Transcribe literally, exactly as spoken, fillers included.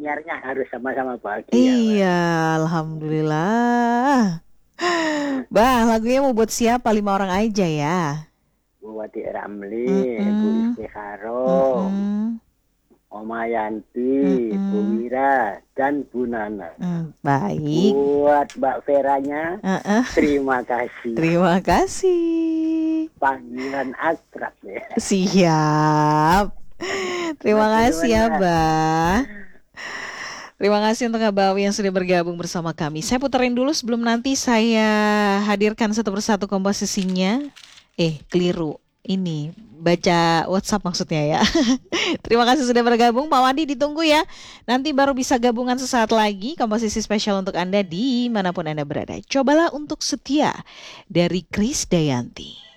penyiarnya harus sama-sama bahagia. Iya, alhamdulillah. Bah, lagunya mau buat siapa? Lima orang aja ya. Bu Wati Ramli, Bu Mm-mm. Istiharo, Mm-mm. Oma Yanti, Bu Mm-mm. Wira, dan Bu Nana. Mm, baik. Buat Mbak Veranya, Uh-uh. terima kasih. Terima kasih. Panggilan akrab ya. Siap. Terima Masih kasih ya, mana? Bah. Terima kasih untuk Abawi yang sudah bergabung bersama kami. Saya puterin dulu sebelum nanti saya hadirkan satu persatu komposisinya. Eh, keliru. Ini baca WhatsApp maksudnya ya. Terima kasih sudah bergabung. Pak Wandi ditunggu ya. Nanti baru bisa gabungan sesaat lagi komposisi spesial untuk Anda di manapun Anda berada. Cobalah untuk setia dari Kris Dayanti.